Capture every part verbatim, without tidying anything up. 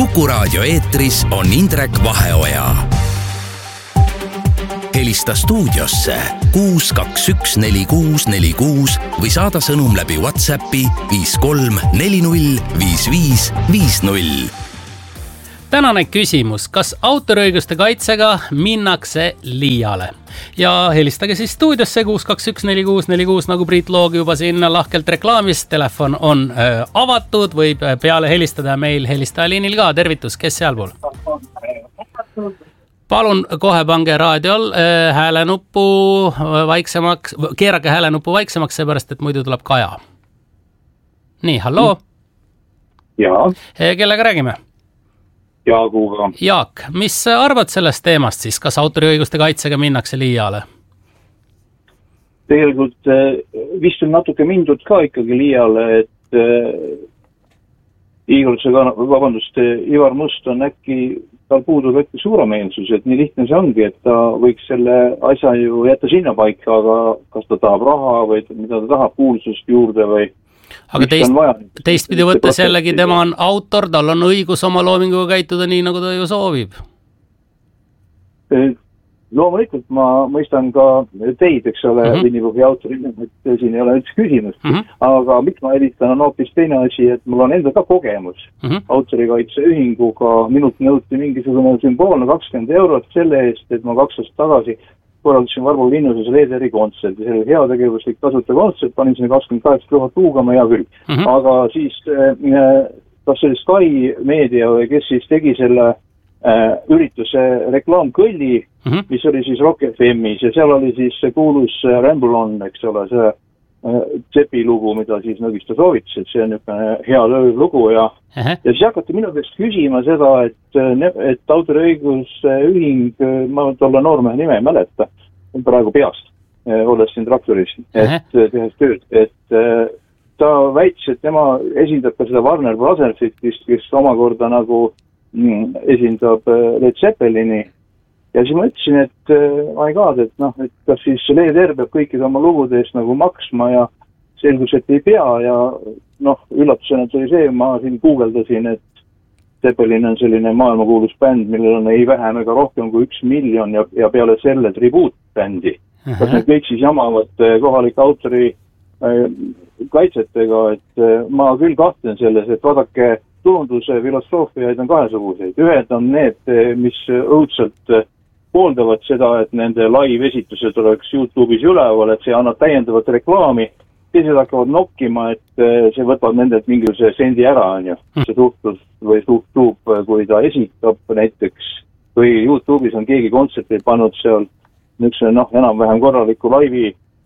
Kuku Raadio eetris on Indrek Vaheoja. Helista stuudiosse kuus kaks üks neli kuus neli kuus või saada sõnum läbi WhatsAppi viis kolm neli null viis viis viis null. Tänane küsimus, kas autoriõiguste kaitsega minnakse liiale? Ja helistage siis stuudiosse kuus kaks üks neli kuus neli kuus, nagu Priit Loog juba siin lahkelt reklaamis. Telefon on äh, avatud, võib peale helistada meil helistajaliinil ka. Tervitus, kes sealpool? Palun kohe pange raadiol äh, häälenuppu vaiksemaks, keerake häälenuppu vaiksemaks, seepärast, et muidu tuleb Kaja. Nii, halloo? Jaa. Kellega räägime? Jaaguga. Jaak, mis arvad sellest teemast siis? Kas autoriõiguste kaitsega minnakse liiale? Tegelikult vist on natuke mindud ka ikkagi liiale, et äh, Igor, vabandust, Ivar Must on äkki, tal puudub äkki suuremeelsus, et nii lihtne see ongi, et ta võiks selle asja ju jätta sinna paika, aga kas ta tahab raha või mida ta tahab kuulsust juurde või aga teist, teistpidi võttes jällegi tema on autor, tal on õigus oma loominguga käituda nii, nagu ta ju soovib. Loomulikult ma mõistan ka teid, eks ole, mm-hmm. Winnipuhhi autori, et siin ei ole üldse küsimust. Mm-hmm. Aga miks ma edistan on hoopis teine asi, et mul on enda ka kogemus mm-hmm. autorikaitse ühinguga. Minult nõuti mingisugune sümboolne kakskümmend eurot selle eest, et ma kaks aastat tagasi korraldasin Varbo linnuses Leederi kontserti, selle heategevuslik tasuta kontsert, panin sinna kakskümmend kaheksa tuhat huugama, hea küll. Mm-hmm. Aga siis, kas see oli Sky Media või kes siis tegi selle äh, ürituse reklaamkõlli, mm-hmm. mis oli siis Rock F M-is ja seal oli siis see kuulus Ramble On, eks ole, see äh, Tsepi lugu, mida siis Nõgista soovitas, et see on niisugune hea lugu ja uh-huh. ja siis hakati minu käest küsima seda, et, et autoriõiguse ühing, ma tolle noormehe nime ei mäleta, praegu peast, olles siin traktoris, et uh-huh. tehes tööd, et ta väitis, et tema esindab ka seda Warner Brothersitist, kes omakorda nagu mm, esindab Led Zeppelini. Ja siis ma ütlesin, et ma ei kaad, et noh, et kas siis Led R peab kõikide oma lugude eest nagu maksma ja selgus, et ei pea ja noh, üllatusena tuli see, ma siin guugeldasin, et Zeppelin on selline maailmakuulus bänd, millel on ei vähem ega rohkem kui üks miljon ja, ja peale selle tribuutbändi. Uh-huh. Kas need kõik siis jamavad kohalike autori äh, kaitsetega, et äh, ma küll kahtlen selles, et vaadake, turunduse filosoofiaid on kahesuguseid. Ühed on need, mis õudselt pooldavad seda, et nende live-esitused oleks YouTube'is üleval, et see annab täiendavat reklaami. Teised hakkavad nokkima, et see võtab nendelt mingisuguse sendi ära, on ju. See suhtlus või suhtub, kui ta esitab näiteks, või YouTube'is on keegi kontserti pannud seal niisuguse, noh, enam-vähem korraliku laivi,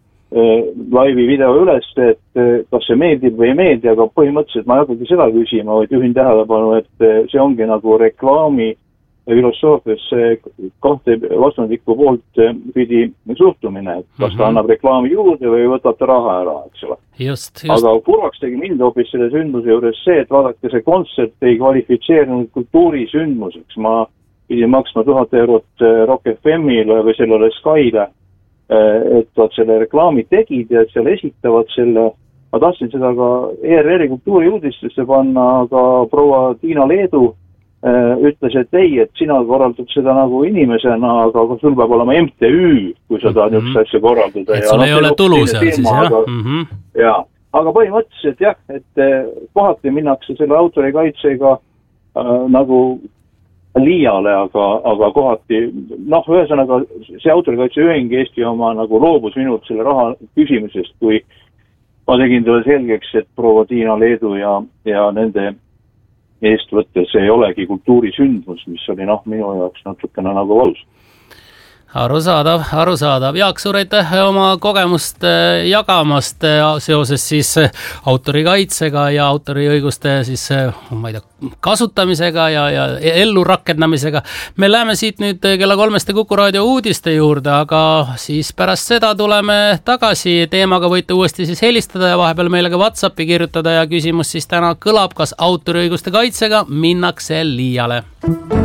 laivi video üles, et kas see meeldib või ei meeldi, aga põhimõtteliselt ma ei hakkagi seda küsima, vaid juhin tähelepanu, et see ongi nagu reklaami filosoofias kahte vastandlikku poolt pidi suhtumine, et kas ta annab reklaami juurde või võtab ta raha ära, eks ole. Just, just. Aga kurvaks tegi mind hoopis selle sündmuse juures see, et vaadake, see kontsert ei kvalifitseerinud kultuurisündmuseks. Ma pidin maksma tuhat eurot Rock F M-ile või sellele Skyle, et nad selle reklaami tegid ja et seal esitavad selle. Ma tahtsin seda ka E R R-i kultuuriuudistesse panna, aga proua Tiina Leedu ütles, et ei, et sina korraldad seda nagu inimesena, aga sul peab olema M T Ü, kui sa tahad mm-hmm. üks asja korraldada. Et sul ja, ei no, ole tulu seal siis, jah? Aga, mm-hmm. ja, aga põhimõtteliselt jah, et kohati minnakse selle autorikaitsega äh, nagu liiale, aga, aga kohati, noh, ühesõnaga see autorikaitseühing Eesti oma nagu loobus minult selle raha küsimisest, kui ma tegin talle selgeks, et proua Tiina Leedu ja, ja nende eest võttes ei olegi kultuurisündmus, mis oli noh, minu jaoks natukene nagu valus. Arusaadav, arusaadav. Jaak, suur aitäh oma kogemust jagamast seoses siis autorikaitsega ja autoriõiguste siis, ma ei tea, kasutamisega ja, ja ellu rakendamisega. Me läheme siit nüüd kella kolmeste Kuku Raadio uudiste juurde, aga siis pärast seda tuleme tagasi. Teemaga võite uuesti siis helistada ja vahepeal meile ka WhatsAppi kirjutada ja küsimus siis täna kõlab, kas autoriõiguste kaitsega minnakse liiale.